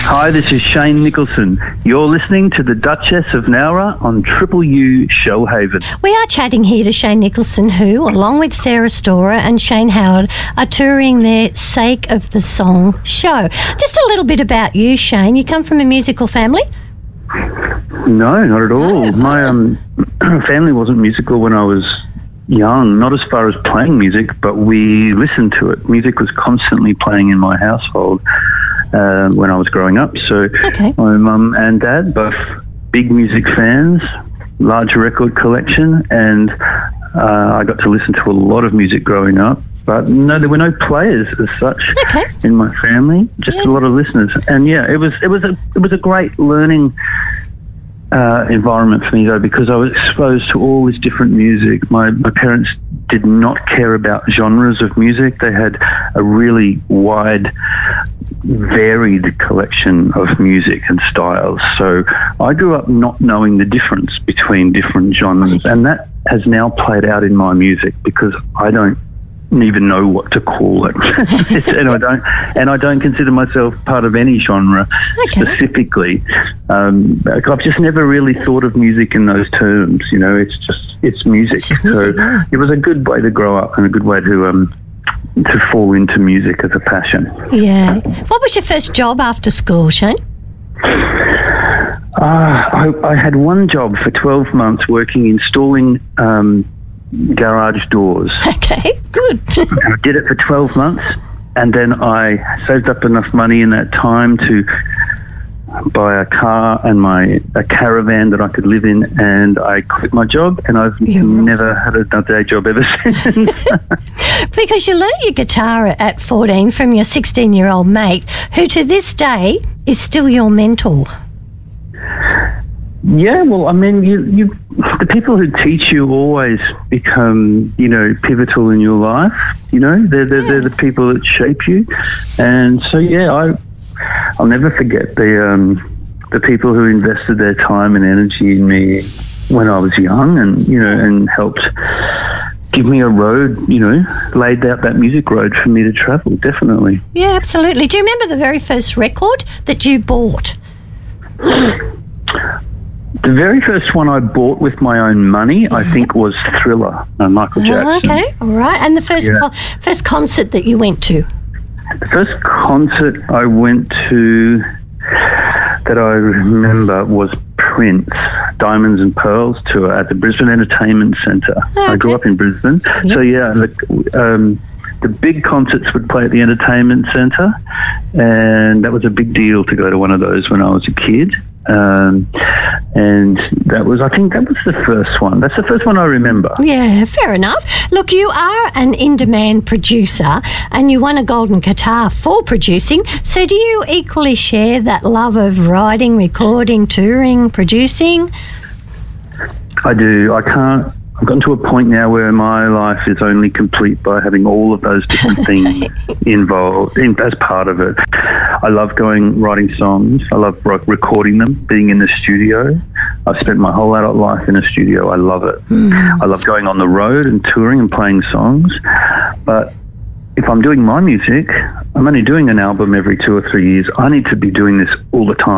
Hi, this is Shane Nicholson. You're listening to the Duchess of Nowra on Triple U Shellhaven. We are chatting here to Shane Nicholson, who, along with Sarah Storer and Shane Howard, are touring their Sake of the Song show. Just a little bit about you, Shane. You come from a musical family? No, not at all. My family wasn't musical when I was young, not as far as playing music, but we listened to it. Music was constantly playing in my household when I was growing up. So my mum and dad, both big music fans, large record collection, and I got to listen to a lot of music growing up. But no, there were no players as such in my family, just a lot of listeners. And yeah, it was a great learning environment for me, though, because I was exposed to all this different music. My parents did not care about genres of music. They had a really wide, varied collection of music and styles. So I grew up not knowing the difference between different genres, and that has now played out in my music because I don't even know what to call it. and I don't consider myself part of any genre specifically. I've just never really thought of music in those terms. You know, it's music. So it was a good way to grow up and a good way to fall into music as a passion. Yeah. What was your first job after school, Shane? I had one job for 12 months working installing garage doors. Okay, good. I did it for 12 months, and then I saved up enough money in that time to buy a car and a caravan that I could live in, and I quit my job, and I've never had another day job ever since. Because you learnt your guitar at 14 from your 16-year-old mate, who to this day is still your mentor. Yeah, well, I mean, the people who teach you always become, pivotal in your life. They're the people that shape you, and so I'll never forget the people who invested their time and energy in me when I was young, and helped give me a road, laid out that music road for me to travel. Definitely. Yeah, absolutely. Do you remember the very first record that you bought? The very first one I bought with my own money, I think, was Thriller, Michael Jackson. Okay, all right. And the first concert that you went to? The first concert I went to that I remember was Prince, Diamonds and Pearls tour at the Brisbane Entertainment Centre. I grew up in Brisbane. Yep. So, the big concerts would play at the Entertainment Centre, and that was a big deal to go to one of those when I was a kid. And I think that was the first one. That's the first one I remember. Yeah, fair enough. Look, you are an in-demand producer and you won a Golden Guitar for producing. So do you equally share that love of writing, recording, touring, producing? I do. I've gotten to a point now where my life is only complete by having all of those different things involved as part of it. I love writing songs. I love recording them, being in the studio. I've spent my whole adult life in a studio. I love it. I love going on the road and touring and playing songs. But if I'm doing my music, I'm only doing an album every 2 or 3 years. I need to be doing this all the time.